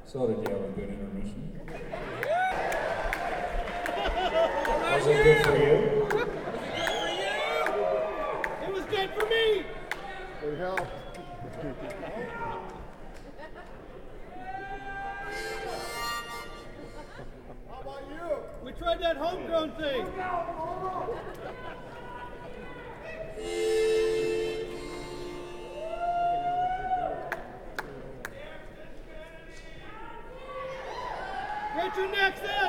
So did you have a good intermission? Was it good for you? It was good for me! It helped. How about you? We tried that homegrown thing. Get your necks out!